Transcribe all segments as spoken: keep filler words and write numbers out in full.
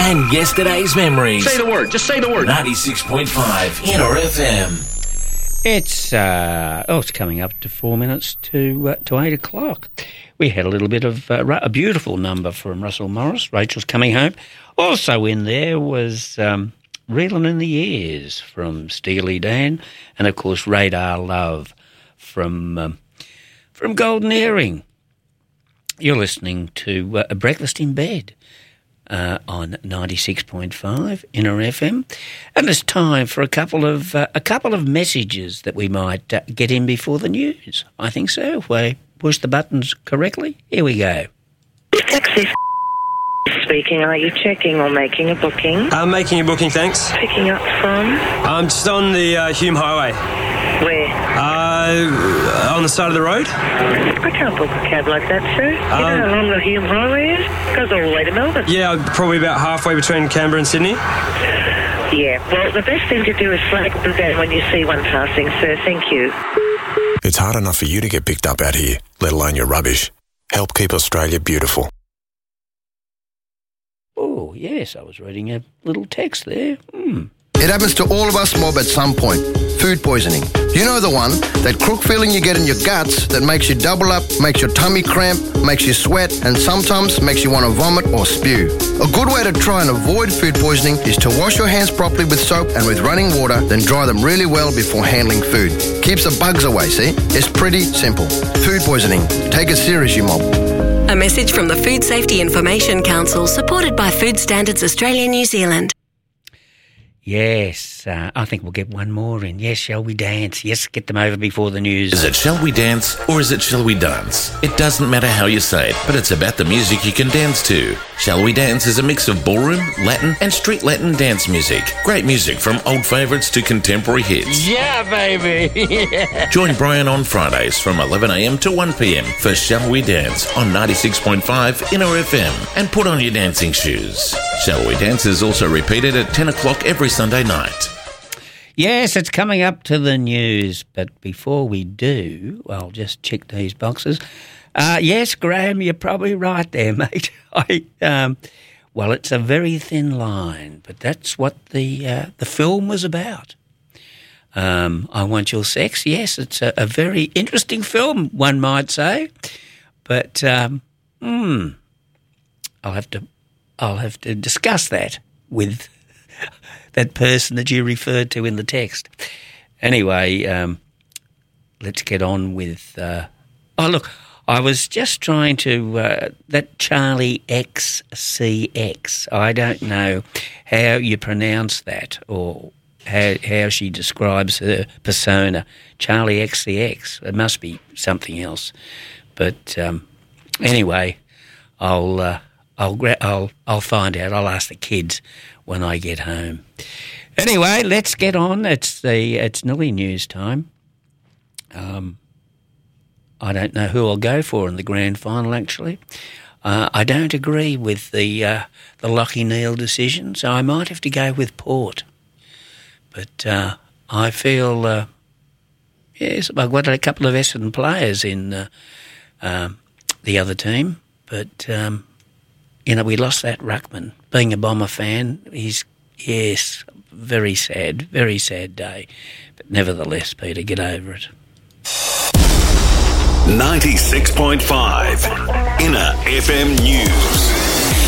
and yesterday's memories. Say the word. Just say the word. ninety-six point five Inter F M. It's uh, oh, it's coming up to four minutes to uh, to eight o'clock. We had a little bit of uh, a beautiful number from Russell Morris. Rachel's Coming Home. Also in there was um, Reelin' in the Ears from Steely Dan, and of course Radar Love from um, from Golden Earring. You're listening to uh, A Breakfast in Bed uh, on ninety-six point five Inter F M, and it's time for a couple of uh, a couple of messages that we might uh, get in before the news. I think so. If we push the buttons correctly, here we go. Taxi speaking. Are you checking or making a booking? I'm making a booking, thanks. Picking up from? I'm just on the uh, Hume Highway. Where? Uh, on the side of the road. I can't book a cab like that, sir. You um, know how long the Hume Highway is? It goes all the way to Melbourne. Yeah, probably about halfway between Canberra and Sydney. Yeah, well, the best thing to do is flag them down when you see one passing, sir. Thank you. It's hard enough for you to get picked up out here, let alone your rubbish. Help keep Australia beautiful. Oh, yes, I was reading a little text there. Hmm. It happens to all of us mob at some point. Food poisoning. You know the one, that crook feeling you get in your guts that makes you double up, makes your tummy cramp, makes you sweat, and sometimes makes you want to vomit or spew. A good way to try and avoid food poisoning is to wash your hands properly with soap and with running water, then dry them really well before handling food. Keeps the bugs away, see? It's pretty simple. Food poisoning. Take it serious, you mob. A message from the Food Safety Information Council, supported by Food Standards Australia New Zealand. Yes, uh, I think we'll get one more in. Yes, shall we dance? Yes, get them over before the news. Is it shall we dance or is it shall we dance? It doesn't matter how you say it, but it's about the music you can dance to. Shall We Dance is a mix of ballroom, Latin and street Latin dance music. Great music from old favourites to contemporary hits. Yeah, baby! Yeah. Join Brian on Fridays from eleven a m to one p m for Shall We Dance on ninety-six point five Inter F M, and put on your dancing shoes. Shall We Dance is also repeated at ten o'clock every Sunday night. Yes, it's coming up to the news, but before we do, I'll just check these boxes. Uh, yes, Graham, you're probably right there, mate. I, um, well, it's a very thin line, but that's what the uh, the film was about. Um, I Want Your Sex. Yes, it's a, a very interesting film, one might say, but um, hmm, I'll have to I'll have to discuss that with that person that you referred to in the text. Anyway, um, let's get on with... Uh, oh, look, I was just trying to... Uh, that Charlie X C X, I don't know how you pronounce that or how, how she describes her persona. Charlie X C X, it must be something else. But um, anyway, I'll... Uh, I'll, I'll I'll find out. I'll ask the kids when I get home. Anyway, let's get on. It's the it's nearly news time. Um, I don't know who I'll go for in the grand final. Actually, uh, I don't agree with the uh, the Lachie Neale decision, so I might have to go with Port. But uh, I feel uh, yes, I've got a couple of Essendon players in uh, um, the other team, but. Um, You know, we lost that ruckman. Being a Bomber fan, he's, yes, very sad, very sad day. But nevertheless, Peter, get over it. ninety-six point five Inter F M News.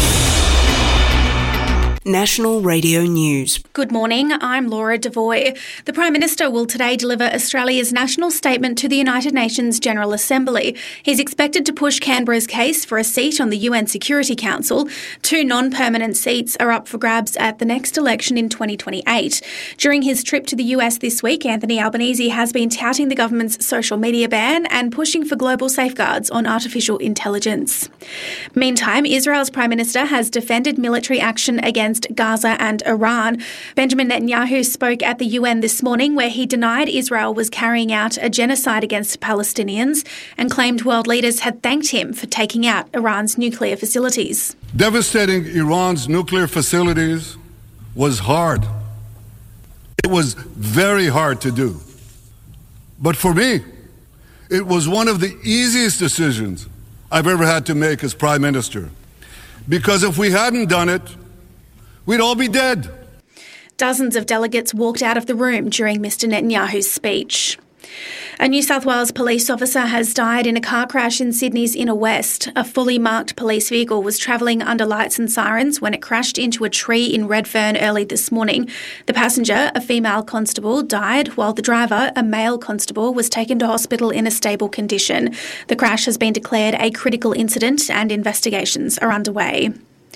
National Radio News. Good morning, I'm Laura Devoy. The Prime Minister will today deliver Australia's national statement to the United Nations General Assembly. He's expected to push Canberra's case for a seat on the U N Security Council. Two non-permanent seats are up for grabs at the next election in twenty twenty-eight. During his trip to the U S this week, Anthony Albanese has been touting the government's social media ban and pushing for global safeguards on artificial intelligence. Meantime, Israel's Prime Minister has defended military action against Gaza and Iran. Benjamin Netanyahu spoke at the U N this morning where he denied Israel was carrying out a genocide against Palestinians and claimed world leaders had thanked him for taking out Iran's nuclear facilities. Devastating Iran's nuclear facilities was hard. It was very hard to do. But for me, it was one of the easiest decisions I've ever had to make as Prime Minister. Because if we hadn't done it, we'd all be dead. Dozens of delegates walked out of the room during Mister Netanyahu's speech. A New South Wales police officer has died in a car crash in Sydney's inner west. A fully marked police vehicle was travelling under lights and sirens when it crashed into a tree in Redfern early this morning. The passenger, a female constable, died, while the driver, a male constable, was taken to hospital in a stable condition. The crash has been declared a critical incident and investigations are underway.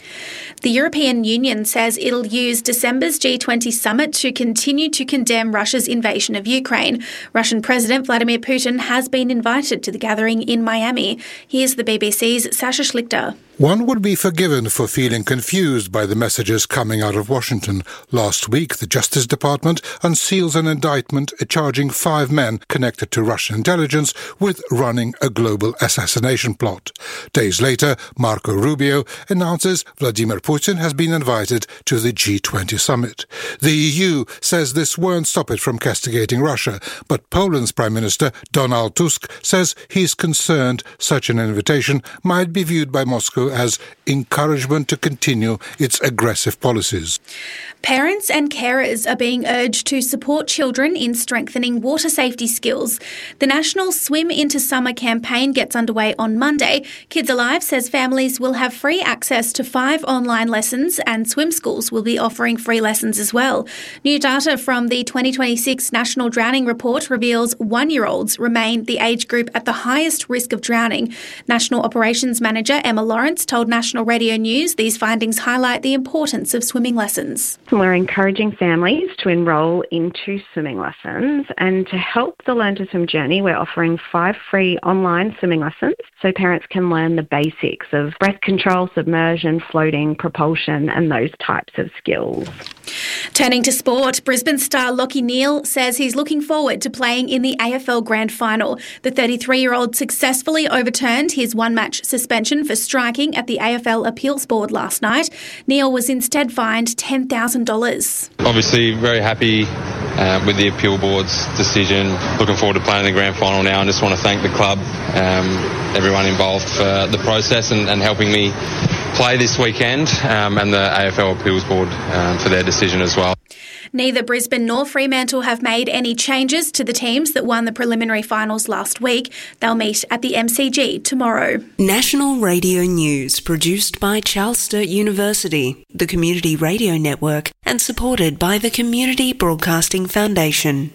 The European Union says it'll use December's G twenty summit to continue to condemn Russia's invasion of Ukraine. Russian President Vladimir Putin has been invited to the gathering in Miami. Here's the B B C's Sasha Schlichter. One would be forgiven for feeling confused by the messages coming out of Washington. Last week, the Justice Department unseals an indictment charging five men connected to Russian intelligence with running a global assassination plot. Days later, Marco Rubio announces Vladimir Putin has been invited to the G twenty summit. The E U says this won't stop it from castigating Russia, but Poland's Prime Minister Donald Tusk says he's concerned such an invitation might be viewed by Moscow as encouragement to continue its aggressive policies. Parents and carers are being urged to support children in strengthening water safety skills. The National Swim into Summer campaign gets underway on Monday. Kids Alive says families will have free access to five online lessons and swim schools will be offering free lessons as well. New data from the twenty twenty-six National Drowning Report reveals one-year-olds remain the age group at the highest risk of drowning. National Operations Manager Emma Lawrence told National Radio News these findings highlight the importance of swimming lessons. We're encouraging families to enrol into swimming lessons, and to help the Learn to Swim journey, we're offering five free online swimming lessons so parents can learn the basics of breath control, submersion, floating, propulsion and those types of skills. Turning to sport, Brisbane star Lachie Neale says he's looking forward to playing in the A F L Grand Final. The thirty-three-year-old successfully overturned his one-match suspension for striking at the A F L Appeals Board last night. Neale was instead fined ten thousand dollars. Obviously very happy uh, with the Appeal Board's decision. Looking forward to playing in the Grand Final now, and just want to thank the club, um, everyone involved for the process and, and helping me play this weekend, um, and the A F L Appeals Board um, for their decision as well. Neither Brisbane nor Fremantle have made any changes to the teams that won the preliminary finals last week. They'll meet at the M C G tomorrow. National Radio News, produced by Charles Sturt University, the Community Radio Network, and supported by the Community Broadcasting Foundation.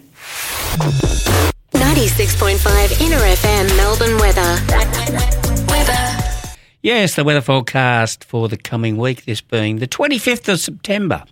ninety-six point five Inner F M Melbourne weather. Weather. Yes, the weather forecast for the coming week, this being the twenty-fifth of September.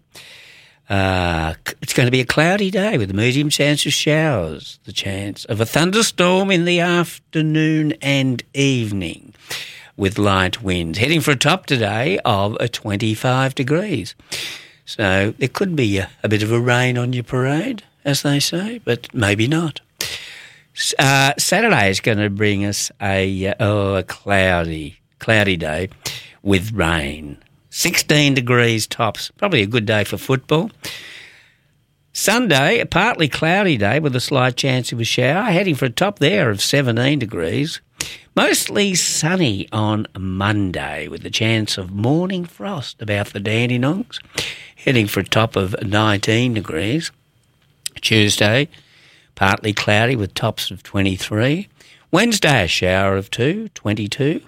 Uh, it's going to be a cloudy day with a medium chance of showers, the chance of a thunderstorm in the afternoon and evening with light winds. Heading for a top today of a twenty-five degrees. So there could be a, a bit of a rain on your parade, as they say, but maybe not. Uh, Saturday is going to bring us a, uh, oh, a cloudy, cloudy day with rain. sixteen degrees tops, probably a good day for football. Sunday, a partly cloudy day with a slight chance of a shower, heading for a top there of seventeen degrees. Mostly sunny on Monday with a chance of morning frost about the Dandenongs, heading for a top of nineteen degrees. Tuesday, partly cloudy with tops of twenty-three. Wednesday, a shower of two, twenty-two.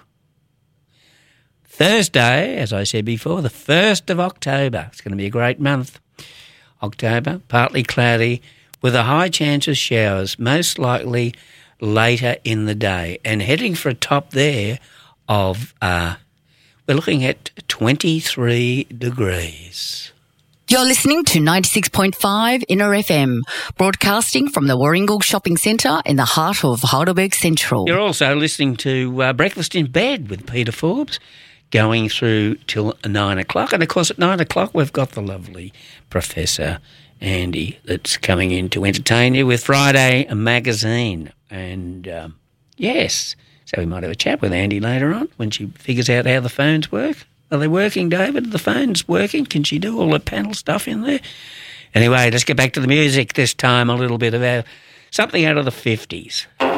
Thursday, as I said before, the first of October. It's going to be a great month. October, partly cloudy with a high chance of showers, most likely later in the day. And heading for a top there of, uh, we're looking at twenty-three degrees. You're listening to ninety-six point five Inner F M, broadcasting from the Warringal Shopping Centre in the heart of Heidelberg Central. You're also listening to uh, Breakfast in Bed with Peter Forbes, going through till nine o'clock. And, of course, at nine o'clock we've got the lovely Professor Andy that's coming in to entertain you with Friday Magazine. And, um, yes, so we might have a chat with Andy later on when she figures out how the phones work. Are they working, David? Are the phones working? Can she do all the panel stuff in there? Anyway, let's get back to the music this time, a little bit of our, something out of the fifties.